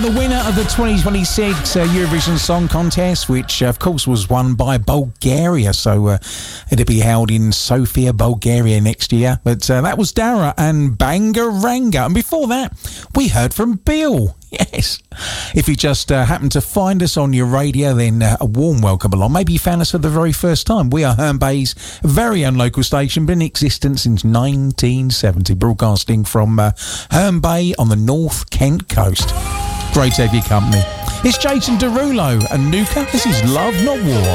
the winner of the 2026 Eurovision Song Contest, which of course was won by Bulgaria, so it'll be held in Sofia, Bulgaria next year. But that was Dara and Bangaranga, and before that we heard from Bill. Yes. If you just happen to find us on your radio, then a warm welcome along. Maybe you found us for the very first time. We are Herne Bay's very own local station, been in existence since 1970, broadcasting from Herne Bay on the North Kent coast. Great to have your company. It's Jason Derulo and Nuka. This is Love Not War.